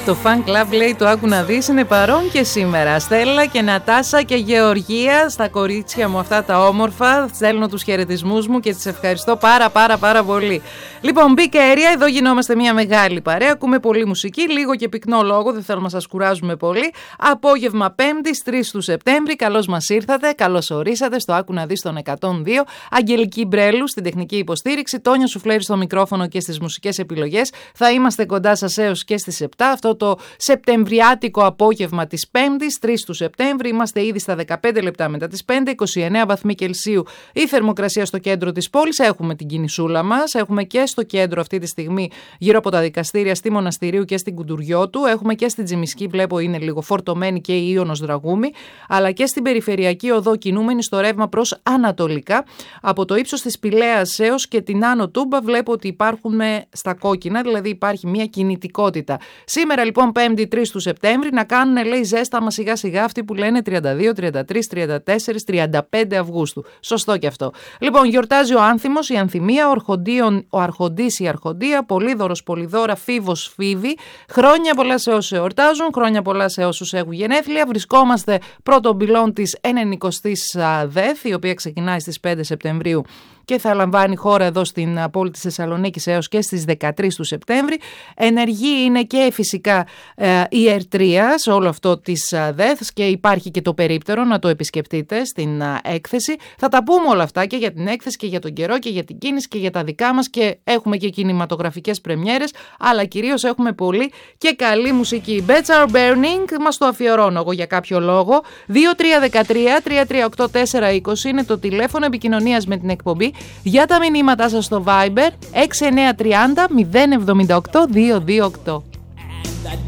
Το fan club, λέει, το άκου να δεις, είναι παρόν και σήμερα. Στέλλα και Νατάσα και Γεωργία, στα κορίτσια μου αυτά τα όμορφα, στέλνω τους χαιρετισμούς μου και τις ευχαριστώ πάρα πολύ. Λοιπόν, μπήκα αέρια, εδώ γινόμαστε μια μεγάλη παρέα, ακούμε πολύ μουσική, λίγο και πυκνό λόγο, δεν θέλω να σας κουράζουμε πολύ. Απόγευμα Πέμπτης, 3 του Σεπτέμβρη, καλώς μας ήρθατε, καλώς ορίσατε στο άκου να δεις τον 102. Αγγελική Μπρέλου στην τεχνική υποστήριξη, Τόνιο Σουφλέρη στο μικρόφωνο και στις μουσικές επιλογές. Θα είμαστε κοντά σας έως και στις 7, αυτό το σεπτεμβριάτικο απόγευμα της Πέμπτης, 3 του Σεπτέμβρη. Είμαστε ήδη στα 15 λεπτά μετά τις 5, 29 βαθμοί Κελσίου η θερμοκρασία στο κέντρο της πόλης. Έχουμε την κινησούλα μας, έχουμε και στο κέντρο αυτή τη στιγμή γύρω από τα δικαστήρια στη Μοναστηρίου και στην Κουντουριώτου. Έχουμε και στην Τζιμισκή, βλέπω είναι λίγο φορτωμένη και η Ιώνος Δραγούμη, αλλά και στην περιφερειακή οδό κινούμενη στο ρεύμα προς ανατολικά. Από το ύψος της Πηλαίας έως και την Άνω Τούμπα βλέπω ότι υπάρχουν στα κόκκινα, δηλαδή υπάρχει μια κινητικότητα. Σήμερα λοιπόν 5η 3 του Σεπτέμβρη να κάνουν, λέει, ζέσταμα σιγά σιγά αυτοί που λένε 32, 33, 34, 35 Αυγούστου. Σωστό και αυτό. Λοιπόν, γιορτάζει ο Άνθιμος, η Ανθιμία, ο Αρχοντής, η Αρχοντία, Πολύδωρος, Πολυδώρα, Φίβος, Φίβη. Χρόνια πολλά σε όσους εορτάζουν, χρόνια πολλά σε όσους έχουν γενέθλια. Βρισκόμαστε πρώτον πυλών της 90ης ΔΕΘ, η οποία ξεκινάει στις 5 Σεπτεμβρίου και θα λαμβάνει χώρα εδώ στην πόλη της Θεσσαλονίκης έως και στις 13 του Σεπτέμβρη. Ενεργή είναι και φυσικά η ΕΡΤΡΙΑ σε όλο αυτό της ΔΕΘ και υπάρχει και το περίπτερο να το επισκεφτείτε στην έκθεση. Θα τα πούμε όλα αυτά και για την έκθεση και για τον καιρό και για την κίνηση και για τα δικά μας και έχουμε και κινηματογραφικές πρεμιέρες, αλλά κυρίως έχουμε πολύ και καλή μουσική. Beds Are Burning, μας το αφιερώνω εγώ για κάποιο λόγο. 2313-338-420 είναι το τηλέφωνο επικοινωνίας με την εκπομπή. Για τα μηνύματά σας στο Viber 6930 078 228.